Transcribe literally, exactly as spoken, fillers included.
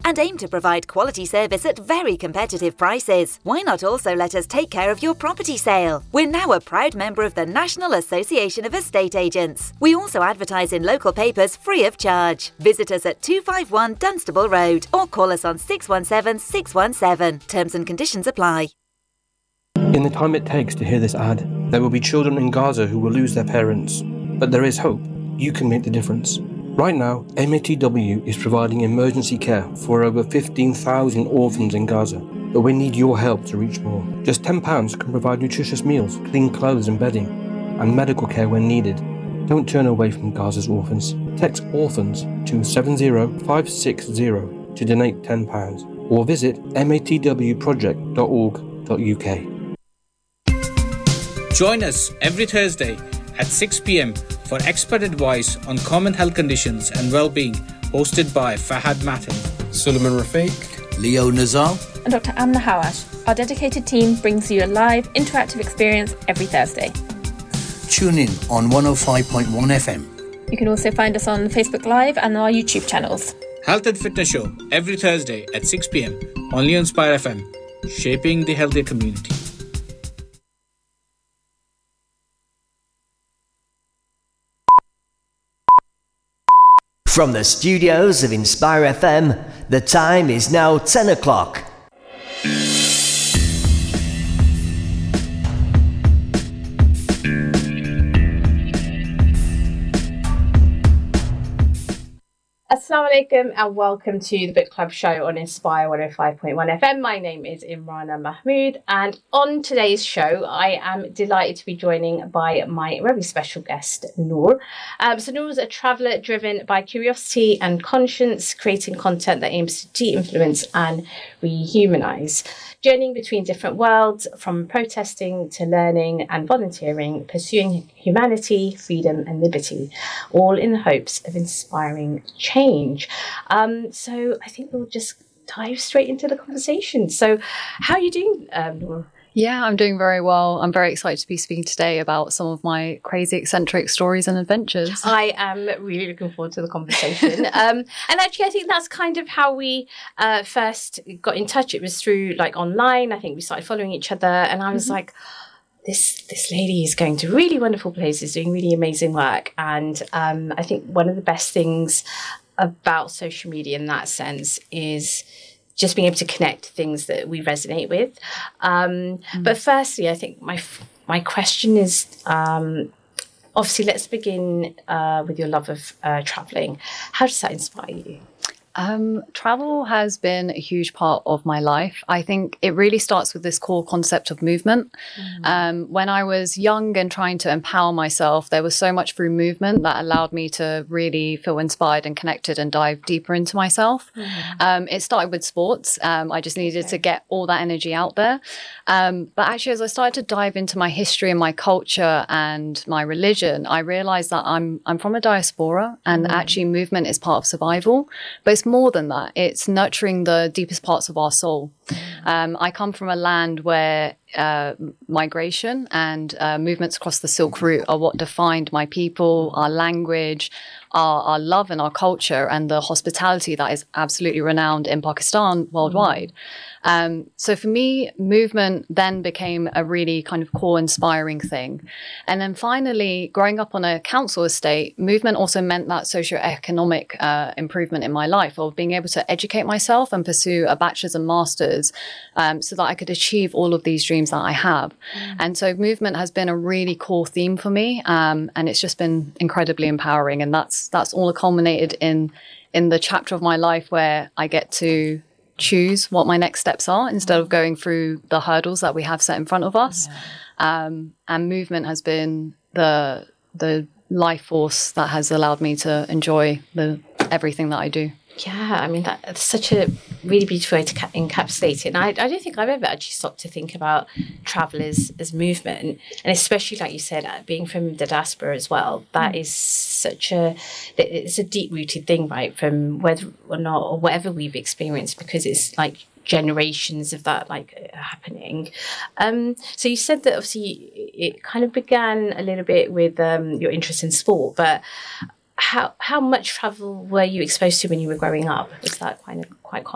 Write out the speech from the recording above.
and aim to provide quality service at very competitive prices. Why not also let us take care of your property sale? We're now a proud member of the National Association of Estate Agents. We also advertise in local papers free of charge. Visit us at two five one Dunstable Road or call us on six one seven six one seven. Terms and conditions apply. In the time it takes to hear this ad, there will be children in Gaza who will lose their parents. But there is hope. You can make the difference. Right now, M A T W is providing emergency care for over fifteen thousand orphans in Gaza. But we need your help to reach more. Just ten pounds can provide nutritious meals, clean clothes and bedding, and medical care when needed. Don't turn away from Gaza's orphans. Text orphans to seven zero five six zero to donate ten pounds or visit matw project dot org dot u k. Join us every Thursday at six p.m. for expert advice on common health conditions and well-being, hosted by Fahad Matin, Suleiman Rafiq, Leo Nazar, and Doctor Amna Hawash. Our dedicated team brings you a live, interactive experience every Thursday. Tune in on one oh five point one F M. You can also find us on Facebook Live and our YouTube channels. Health and Fitness Show every Thursday at six p.m. only on Inspire F M, shaping the healthier community. From the studios of Inspire F M, the time is now ten o'clock. Assalamu alaikum and welcome to the Book Club show on Inspire one oh five point one F M. My name is Imrana Mahmood, and on today's show I am delighted to be joining by my very special guest, Noor. Um, so Noor is a traveller driven by curiosity and conscience, creating content that aims to de-influence and rehumanise. Journeying between different worlds, from protesting to learning and volunteering, pursuing humanity, freedom and liberty, all in the hopes of inspiring change. Um, so I think we'll just dive straight into the conversation. So how are you doing, um, Noor? Yeah, I'm doing very well. I'm very excited to be speaking today about some of my crazy, eccentric stories and adventures. I am really looking forward to the conversation. um, and actually, I think that's kind of how we uh, first got in touch. It was through like online. I think we started following each other, and I was mm-hmm. like, this this lady is going to really wonderful places, doing really amazing work. And um, I think one of the best things about social media in that sense is just being able to connect things that we resonate with. Um, mm. But firstly, I think my my question is, um, obviously, let's begin uh, with your love of uh, travelling. How does that inspire you? Um, travel has been a huge part of my life. I think it really starts with this core concept of movement. Mm. Um, when I was young and trying to empower myself, there was so much through movement that allowed me to really feel inspired and connected and dive deeper into myself. Mm. Um, it started with sports. Um, I just needed okay. to get all that energy out there. Um, but actually, as I started to dive into my history and my culture and my religion, I realized that I'm I'm from a diaspora, and mm. actually movement is part of survival. But it's more than that. It's nurturing the deepest parts of our soul. Um, I come from a land where uh, migration and uh, movements across the Silk Route are what defined my people, our language, our, our love and our culture, and the hospitality that is absolutely renowned in Pakistan worldwide. Um, so for me, movement then became a really kind of core inspiring thing. And then finally, growing up on a council estate, movement also meant that socioeconomic uh, improvement in my life, of being able to educate myself and pursue a bachelor's and master's um, so that I could achieve all of these dreams that I have. Mm. And so movement has been a really core theme for me, um, and it's just been incredibly empowering. And that's that's all culminated in in the chapter of my life where I get to choose what my next steps are instead of going through the hurdles that we have set in front of us. Yeah. Um, and movement has been the the life force that has allowed me to enjoy the everything that I do. Yeah, I mean, that's such a really beautiful way to ca- encapsulate it. And I, I don't think I've ever actually stopped to think about travel as, as movement. And especially, like you said, uh, being from the diaspora as well, that mm. is such a, it's a deep-rooted thing, right? From whether or not, or whatever we've experienced, because it's like generations of that like happening. Um, so you said that obviously it kind of began a little bit with um, your interest in sport, but How how much travel were you exposed to when you were growing up? Was that kind of quite